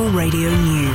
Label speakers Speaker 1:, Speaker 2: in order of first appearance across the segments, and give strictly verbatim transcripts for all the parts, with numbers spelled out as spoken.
Speaker 1: National Radio News.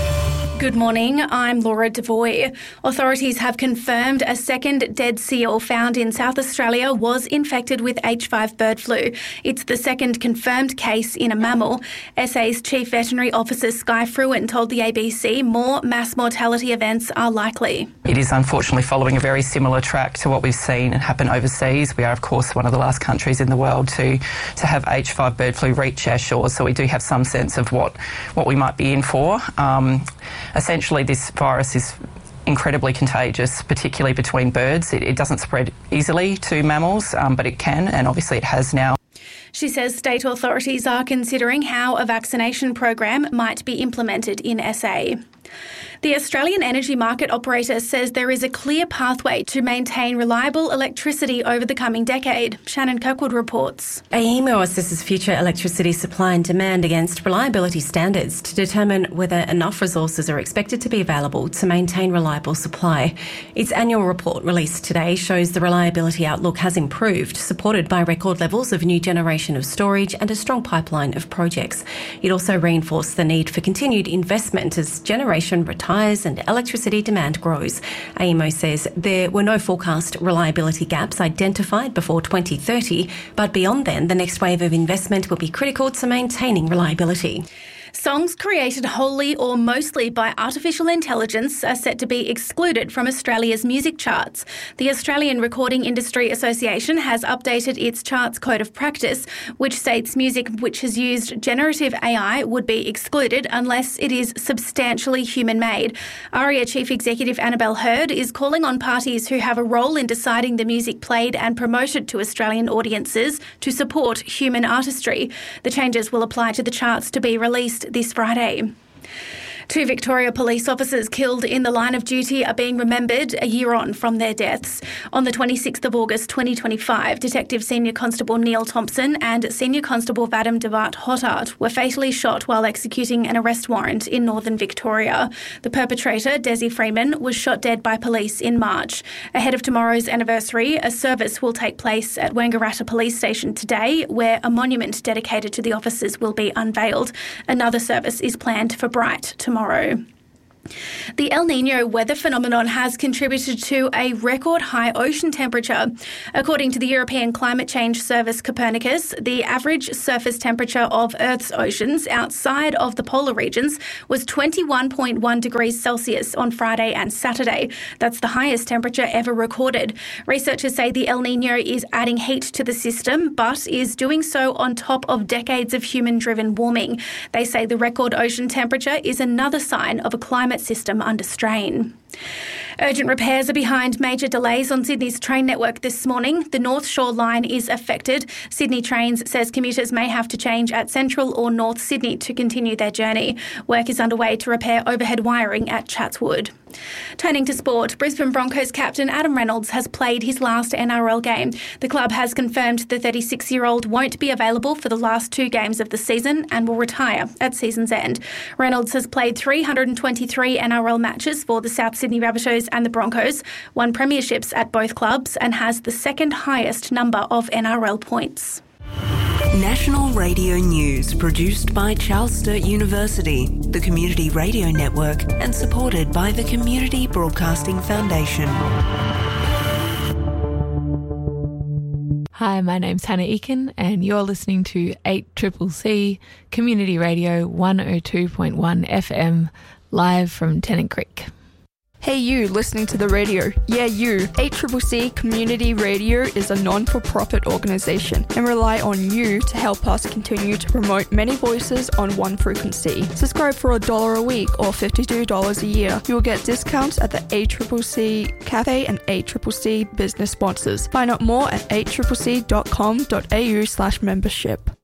Speaker 2: Good morning, I'm Laura Devoy. Authorities have confirmed a second dead seal found in South Australia was infected with H five bird flu. It's the second confirmed case in a mammal. S A's Chief Veterinary Officer Skye Fruin told the A B C more mass mortality events are likely.
Speaker 3: It is unfortunately following a very similar track to what we've seen happen overseas. We are, of course, one of the last countries in the world to, to have H five bird flu reach our shores, so we do have some sense of what, what we might be in for. Um, Essentially, this virus is incredibly contagious, particularly between birds. It, it doesn't spread easily to mammals, um, but it can, and obviously it has now.
Speaker 2: She says state authorities are considering how a vaccination program might be implemented in S A. The Australian energy market operator says there is a clear pathway to maintain reliable electricity over the coming decade. Shannon Kirkwood reports.
Speaker 4: A E M O assesses future electricity supply and demand against reliability standards to determine whether enough resources are expected to be available to maintain reliable supply. Its annual report released today shows the reliability outlook has improved, supported by record levels of new generation of storage and a strong pipeline of projects. It also reinforced the need for continued investment as generation retires and electricity demand grows. A E M O says there were no forecast reliability gaps identified before twenty thirty, but beyond then, the next wave of investment will be critical to maintaining reliability.
Speaker 2: Songs created wholly or mostly by artificial intelligence are set to be excluded from Australia's music charts. The Australian Recording Industry Association has updated its charts code of practice, which states music which has used generative A I would be excluded unless it is substantially human-made. ARIA Chief Executive Annabelle Hurd is calling on parties who have a role in deciding the music played and promoted to Australian audiences to support human artistry. The changes will apply to the charts to be released this Friday. Two Victoria police officers killed in the line of duty are being remembered a year on from their deaths. On the twenty-sixth of August twenty twenty-five, Detective Senior Constable Neil Thompson and Senior Constable Vadim Devart Hotart were fatally shot while executing an arrest warrant in northern Victoria. The perpetrator, Desi Freeman, was shot dead by police in March. Ahead of tomorrow's anniversary, a service will take place at Wangaratta Police Station today, where a monument dedicated to the officers will be unveiled. Another service is planned for Bright tomorrow. Tomorrow. The El Niño weather phenomenon has contributed to a record high ocean temperature. According to the European Climate Change Service Copernicus, the average surface temperature of Earth's oceans outside of the polar regions was twenty-one point one degrees Celsius on Friday and Saturday. That's the highest temperature ever recorded. Researchers say the El Niño is adding heat to the system, but is doing so on top of decades of human-driven warming. They say the record ocean temperature is another sign of a climate system under strain. Urgent repairs are behind major delays on Sydney's train network this morning. The North Shore line is affected. Sydney Trains says commuters may have to change at Central or North Sydney to continue their journey. Work is underway to repair overhead wiring at Chatswood. Turning to sport, Brisbane Broncos captain Adam Reynolds has played his last N R L game. The club has confirmed the thirty-six-year-old won't be available for the last two games of the season and will retire at season's end. Reynolds has played three hundred twenty-three N R L matches for the South Sydney Rabbitohs and the Broncos, won premierships at both clubs and has the second highest number of N R L points.
Speaker 1: National Radio News, produced by Charles Sturt University, the Community Radio Network, and supported by the Community Broadcasting Foundation.
Speaker 5: Hi, my name's Hannah Eakin, and you're listening to eight C C C Community Radio one oh two point one F M, live from Tennant Creek.
Speaker 6: Hey you, listening to the radio. Yeah, you. eight C C C Community Radio is a non-for-profit organisation and rely on you to help us continue to promote many voices on one frequency. Subscribe for a dollar a week or fifty-two dollars a year. You will get discounts at the eight C C C Cafe and eight C C C business sponsors. Find out more at eight c c c dot com dot a u slash membership.